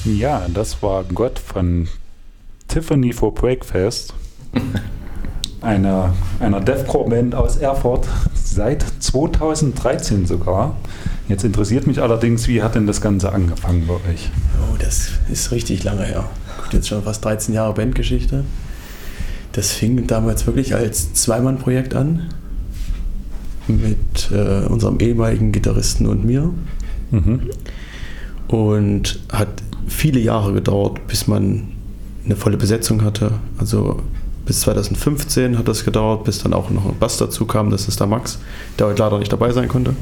Ja, das war Gott von Tiffany for Breakfast, einer Deathcore-Band aus Erfurt, seit 2013 sogar. Jetzt interessiert mich allerdings, wie hat denn das Ganze angefangen bei euch? Oh, das ist richtig lange her. Gut, jetzt schon fast 13 Jahre Bandgeschichte. Das fing damals wirklich als Zweimann-Projekt an, mit unserem ehemaligen Gitarristen und mir. Und hat viele Jahre gedauert, bis man eine volle Besetzung hatte. Also bis 2015 hat das gedauert, bis dann auch noch ein Bass dazu kam. Das ist der Max, der heute leider nicht dabei sein konnte.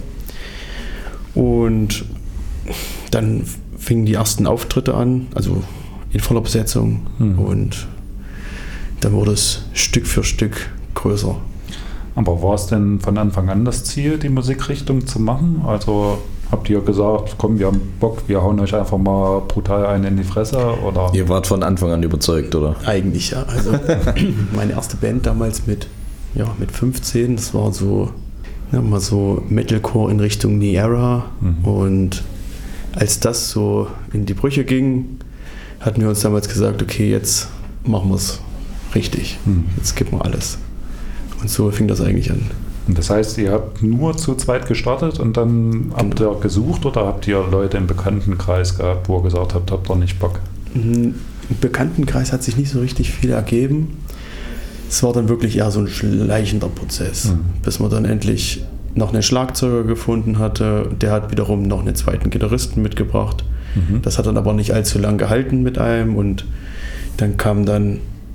Und dann fingen die ersten Auftritte an, also in voller Besetzung. Und dann wurde es Stück für Stück größer. Aber war es denn von Anfang an das Ziel, die Musikrichtung zu machen? Also habt ihr gesagt, komm, wir haben Bock, wir hauen euch einfach mal brutal einen in die Fresse? Oder? Ihr wart von Anfang an überzeugt, oder? Eigentlich ja. Also meine erste Band damals mit 15, das war so, mal so Metalcore in Richtung New Era. Und als das so in die Brüche ging, hatten wir uns damals gesagt, okay, jetzt machen wir es richtig. Jetzt geben wir alles. Und so fing das eigentlich an. Und das heißt, ihr habt nur zu zweit gestartet und dann habt ihr gesucht oder habt ihr Leute im Bekanntenkreis gehabt, wo ihr gesagt habt, habt ihr nicht Bock? Im Bekanntenkreis hat sich nicht so richtig viel ergeben. Es war dann wirklich eher so ein schleichender Prozess, bis man dann endlich noch einen Schlagzeuger gefunden hatte. Der hat wiederum noch einen zweiten Gitarristen mitgebracht. Das hat dann aber nicht allzu lang gehalten mit einem. Und dann kam dann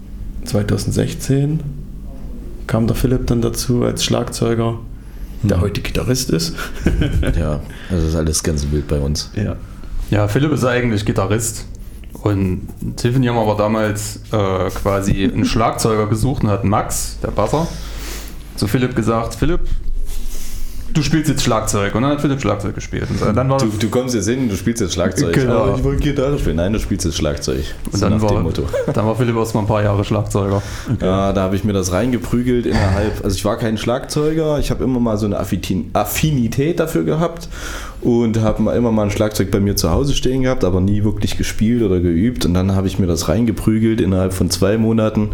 2016 kam der Philipp dann dazu als Schlagzeuger, der heute Gitarrist ist. Ja, das ist alles ganz wild bei uns. Ja, Philipp ist eigentlich Gitarrist und Tiffany haben aber damals quasi einen Schlagzeuger gesucht und hatten Max, der Basser, zu Philipp gesagt, Philipp, du spielst jetzt Schlagzeug. Und dann hat Philipp Schlagzeug gespielt. Und dann war du kommst jetzt hin, du spielst jetzt Schlagzeug. Genau. Oh, ich wollte Gitarre spielen. Nein, du spielst jetzt Schlagzeug. Und dann war Philipp erst mal ein paar Jahre Schlagzeuger. Okay. Ja, da habe ich mir das reingeprügelt innerhalb. Also ich war kein Schlagzeuger, ich habe immer mal so eine Affinität dafür gehabt und habe immer mal ein Schlagzeug bei mir zu Hause stehen gehabt, aber nie wirklich gespielt oder geübt. Und dann habe ich mir das reingeprügelt. Innerhalb von 2 Monaten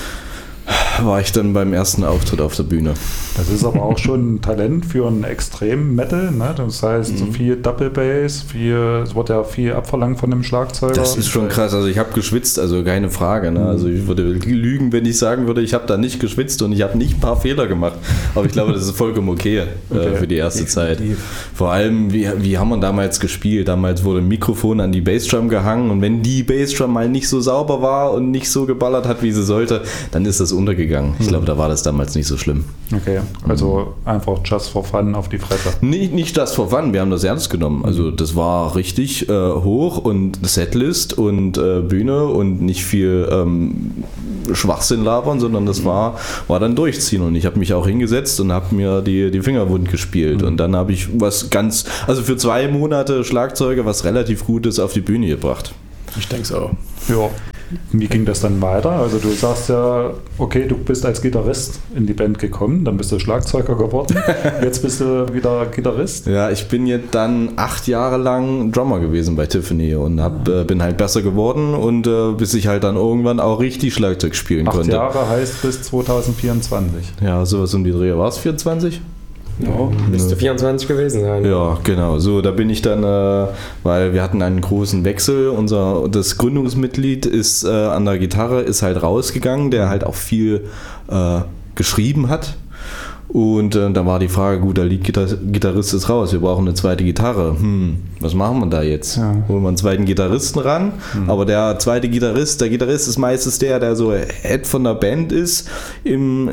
war ich dann beim ersten Auftritt auf der Bühne. Das ist aber auch schon ein Talent für einen Extrem-Metal, ne? Das heißt, so viel Double Bass, es wird ja viel abverlangt von dem Schlagzeuger. Das ist schon krass, also ich habe geschwitzt, also keine Frage, ne? Also ich würde lügen, wenn ich sagen würde, ich habe da nicht geschwitzt und ich habe nicht ein paar Fehler gemacht, aber ich glaube, das ist vollkommen okay für die erste Zeit. Vor allem, wie haben wir damals gespielt? Damals wurde ein Mikrofon an die Bassdrum gehangen und wenn die Bassdrum mal nicht so sauber war und nicht so geballert hat, wie sie sollte, dann ist das untergegangen. Ich glaube, da war das damals nicht so schlimm. Okay, also einfach just for fun auf die Fresse. Nicht just for fun, wir haben das ernst genommen. Also das war richtig hoch und Setlist und Bühne und nicht viel Schwachsinn labern, sondern das war dann durchziehen und ich habe mich auch hingesetzt und habe mir die Finger wund gespielt und dann habe ich also für 2 Monate Schlagzeuger was relativ Gutes auf die Bühne gebracht. Ich denke es auch. Ja. Wie ging das dann weiter? Also du sagst ja, okay, du bist als Gitarrist in die Band gekommen, dann bist du Schlagzeuger geworden, jetzt bist du wieder Gitarrist. Ja, ich bin jetzt dann 8 Jahre lang Drummer gewesen bei Tiffany und bin halt besser geworden und bis ich halt dann irgendwann auch richtig Schlagzeug spielen 8 konnte. 8 Jahre heißt bis 2024. Ja, sowas um die Dreh. War es 24? Ja, müsste 24 gewesen sein. Ja, genau. So, da bin ich dann, weil wir hatten einen großen Wechsel. Das Gründungsmitglied ist an der Gitarre ist halt rausgegangen, der halt auch viel geschrieben hat. Und dann war die Frage, gut, der Lead-Gitarrist ist raus, wir brauchen eine zweite Gitarre. Was machen wir da jetzt? Ja. Holen wir einen zweiten Gitarristen ran, aber der zweite Gitarrist ist meistens der so Head von der Band ist, in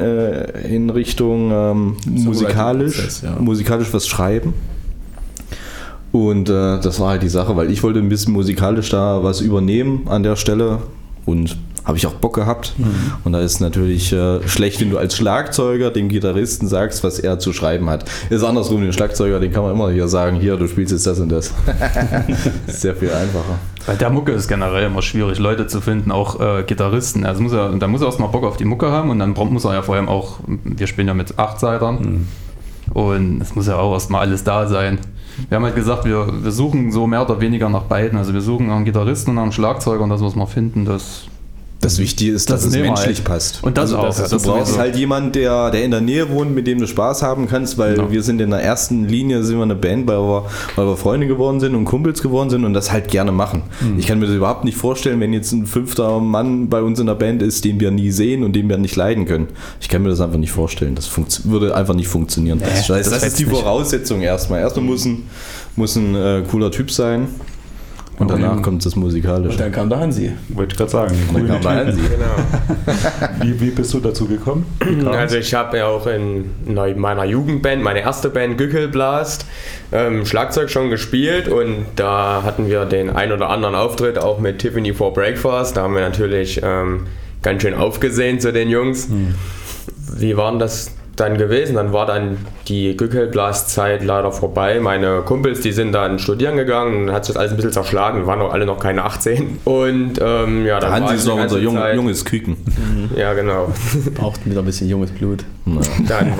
Richtung musikalisch was schreiben. Und das war halt die Sache, weil ich wollte ein bisschen musikalisch da was übernehmen an der Stelle und habe ich auch Bock gehabt. Und da ist natürlich schlecht, wenn du als Schlagzeuger dem Gitarristen sagst, was er zu schreiben hat. Ist andersrum, den Schlagzeuger, den kann man immer hier sagen, hier, du spielst jetzt das und das. Ist sehr viel einfacher. Bei der Mucke ist generell immer schwierig, Leute zu finden, auch Gitarristen. Also da muss er erstmal Bock auf die Mucke haben und dann muss er ja vor allem auch, wir spielen ja mit 8 Seitern und es muss ja auch erstmal alles da sein. Wir haben halt gesagt, wir suchen so mehr oder weniger nach beiden. Also wir suchen einen Gitarristen und einen Schlagzeuger und das, was wir finden, das Wichtige ist, dass es menschlich passt. Und das auch. Du brauchst halt jemanden, der in der Nähe wohnt, mit dem du Spaß haben kannst, weil wir sind in der ersten Linie, sind wir eine Band, weil wir Freunde geworden sind und Kumpels geworden sind und das halt gerne machen. Ich kann mir das überhaupt nicht vorstellen, wenn jetzt ein 5. Mann bei uns in der Band ist, den wir nie sehen und den wir nicht leiden können. Ich kann mir das einfach nicht vorstellen. Das würde einfach nicht funktionieren. Das ist die Voraussetzung erstmal. Erstmal muss ein cooler Typ sein. Und danach kommt das Musikalische. Und dann kam der Hansi. Wollte ich gerade sagen. Dann kam der Hansi. Genau. Wie bist du dazu gekommen? Also ich habe ja auch in meiner Jugendband, meine erste Band Gückelblast, Schlagzeug schon gespielt und da hatten wir den ein oder anderen Auftritt auch mit Tiffany for Breakfast. Da haben wir natürlich ganz schön aufgesehen zu den Jungs. Wie war denn das dann gewesen? Dann war dann die Gückelblast-Zeit leider vorbei. Meine Kumpels, die sind dann studieren gegangen, dann hat sich das alles ein bisschen zerschlagen. Wir waren auch alle noch keine 18. Und dann Hansi ist noch unser junges Küken. Ja, genau. Brauchten wieder ein bisschen junges Blut. Dann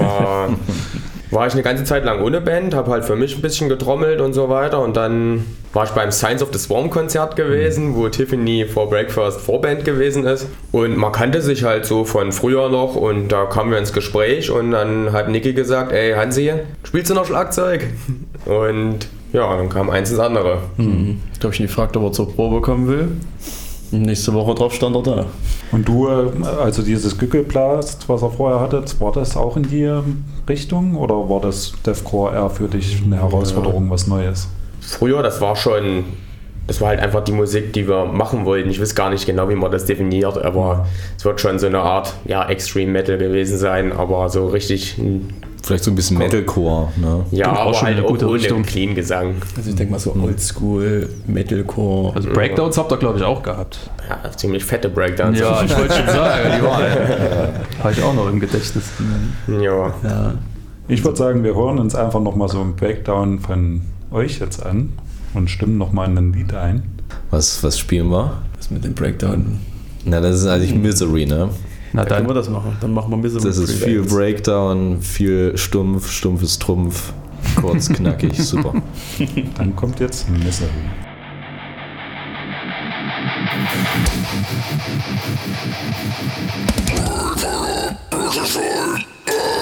war ich eine ganze Zeit lang ohne Band, habe halt für mich ein bisschen getrommelt und so weiter und dann war ich beim Signs of the Swarm Konzert gewesen, wo Tiffany for Breakfast Vorband gewesen ist und man kannte sich halt so von früher noch und da kamen wir ins Gespräch und dann hat Niki gesagt, ey Hansi, spielst du noch Schlagzeug? Und ja, dann kam eins ins andere. Ich habe ihn gefragt, ob er zur Probe kommen will. Und nächste Woche drauf stand er da. Und du, also dieses Gückelblast, was er vorher hatte, war das auch in die Richtung oder war das Deathcore eher für dich eine Herausforderung, was Neues? Früher, das war halt einfach die Musik, die wir machen wollten. Ich weiß gar nicht genau, wie man das definiert, aber es wird schon so eine Art Extreme Metal gewesen sein, aber so richtig... Vielleicht so ein bisschen Metalcore, ne? Ja, aber schon halt eine auch gute ohne Richtung. Clean-Gesang. Also ich denke mal so Oldschool, Metalcore. Also Breakdowns habt ihr, glaube ich, auch gehabt. Ja, ziemlich fette Breakdowns. Ja, ich wollte schon sagen, die waren habe ich auch noch im Gedächtnis. Ja. Ja. Ich würde sagen, wir hören uns einfach nochmal so einen Breakdown von euch jetzt an und stimmen nochmal in ein Lied ein. Was spielen wir? Das mit dem Breakdown. Na, das ist eigentlich Misery, ne? Na Dann können wir dann, das machen. Dann machen wir Misery. Das ist viel Breakdown, viel Stumpf, Stumpf ist Trumpf, kurz, knackig, super. Dann kommt jetzt Misery.